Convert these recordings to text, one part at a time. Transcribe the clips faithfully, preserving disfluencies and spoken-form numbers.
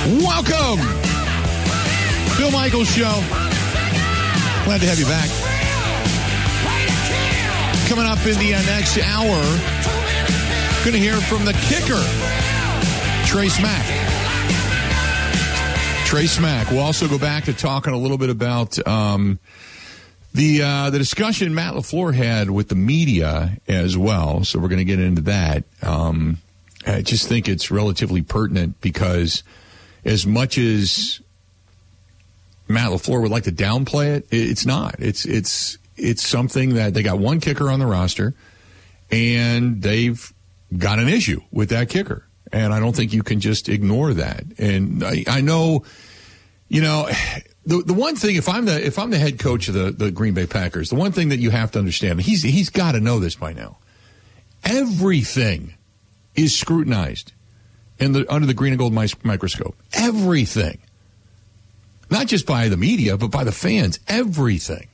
Welcome. Bill Michaels Show. Glad to have you back. Coming up in the uh, next hour, going to hear from the kicker, Trey Smack. Trey Smack. We'll also go back to talking a little bit about um, the uh, the discussion Matt LaFleur had with the media as well. So we're going to get into that. Um, I just think it's relatively pertinent because as much as Matt LaFleur would like to downplay it, it's not. It's it's it's something that they got one kicker on the roster, and they've got an issue with that kicker. And I don't think you can just ignore that. And I, I know, you know, the the one thing, if I'm the if I'm the head coach of the, the Green Bay Packers, the one thing that you have to understand, he's he's got to know this by now. Everything is scrutinized in the under the green and gold microscope. Everything. Not just by the media, but by the fans. Everything.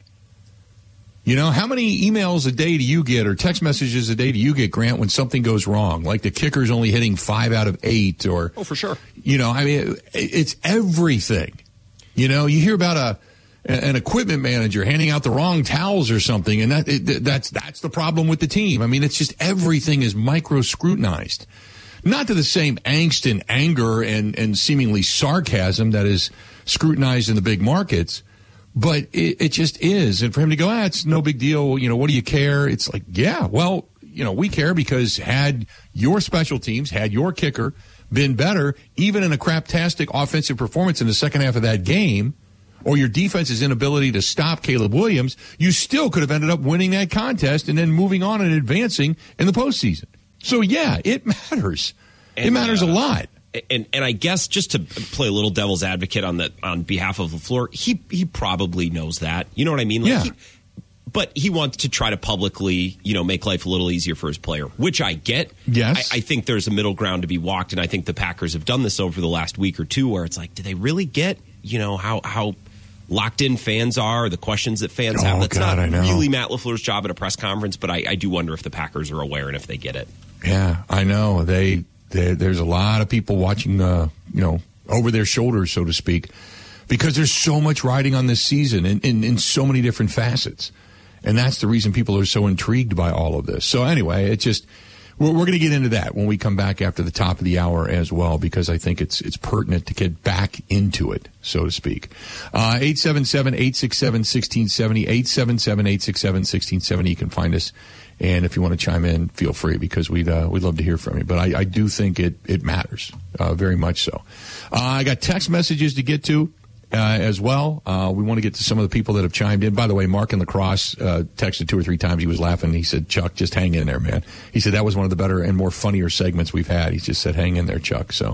You know, how many emails a day do you get or text messages a day do you get, Grant, when something goes wrong? Like the kicker's only hitting five out of eight or... Oh, for sure. You know, I mean, it's everything. You know, you hear about a an equipment manager handing out the wrong towels or something, and that it, that's that's the problem with the team. I mean, it's just everything is micro-scrutinized. Not to the same angst and anger and, and seemingly sarcasm that is scrutinized in the big markets, but it, it just is. And for him to go, ah, it's no big deal. You know, what do you care? It's like, yeah, well, you know, we care because had your special teams, had your kicker been better, even in a craptastic offensive performance in the second half of that game, or your defense's inability to stop Caleb Williams, you still could have ended up winning that contest and then moving on and advancing in the postseason. So, yeah, it matters. And, it matters uh, a lot. And and I guess just to play a little devil's advocate on the on behalf of LaFleur, he he probably knows that. You know what I mean? Like yeah. He, but he wants to try to publicly, you know, make life a little easier for his player, which I get. Yes. I, I think there's a middle ground to be walked, and I think the Packers have done this over the last week or two where it's like, do they really get, you know, how how locked in fans are, the questions that fans oh, have? That's God, not I know. really Matt LaFleur's job at a press conference, but I, I do wonder if the Packers are aware and if they get it. Yeah, I know. They, they there's a lot of people watching, uh, you know, over their shoulders, so to speak, because there's so much riding on this season in, in, in so many different facets. And that's the reason people are so intrigued by all of this. So anyway, it just, we're, we're going to get into that when we come back after the top of the hour as well, because I think it's it's pertinent to get back into it, so to speak. Uh, eight seven seven, eight six seven, one six seven zero, eight seven seven, eight six seven, one six seven zero. You can find us. And if you want to chime in, feel free, because we'd uh, we'd love to hear from you. But I, I do think it it matters uh, very much so. Uh, I got text messages to get to uh, as well. Uh, we want to get to some of the people that have chimed in. By the way, Mark in La Crosse uh, texted two or three times. He was laughing. He said, "Chuck, just hang in there, man." He said that was one of the better and more funnier segments we've had. He just said, "Hang in there, Chuck." So.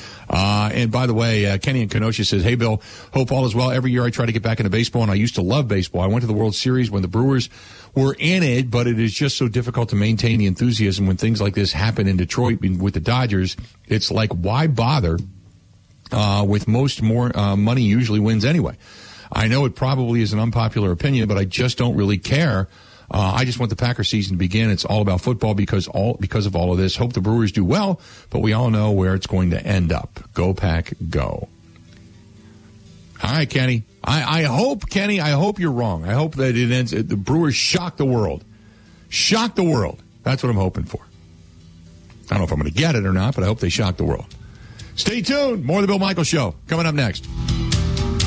Uh, and by the way, uh, Kenny in Kenosha says, "Hey, Bill, hope all is well. Every year I try to get back into baseball, and I used to love baseball. I went to the World Series when the Brewers were in it, but it is just so difficult to maintain the enthusiasm when things like this happen in Detroit with the Dodgers. It's like, why bother uh, with most more uh, money usually wins anyway. I know it probably is an unpopular opinion, but I just don't really care. Uh, I just want the Packer season to begin. It's all about football because all because of all of this. Hope the Brewers do well, but we all know where it's going to end up. Go Pack, go." All right, Kenny. I, I hope, Kenny, I hope you're wrong. I hope that it ends. The Brewers shock the world. Shock the world. That's what I'm hoping for. I don't know if I'm going to get it or not, but I hope they shock the world. Stay tuned. More of the Bill Michaels Show coming up next.